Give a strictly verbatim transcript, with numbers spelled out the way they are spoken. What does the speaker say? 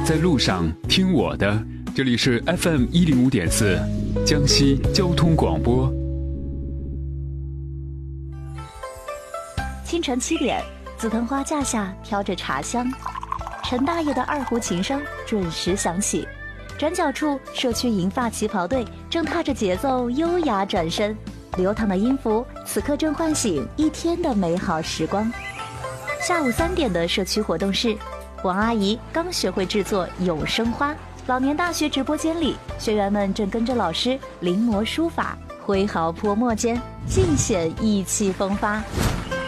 在路上听我的，这里是 F M 一零五点四，江西交通广播。 清晨七点，紫藤花架下飘着茶香，陈大爷的二胡琴声准时响起。转角处，社区银发旗袍队正踏着节奏优雅转身，流淌的音符此刻正唤醒一天的美好时光。下午三点的社区活动室，王阿姨刚学会制作永生花。老年大学直播间里，学员们正跟着老师临摹书法，挥毫泼墨间尽显意气风发。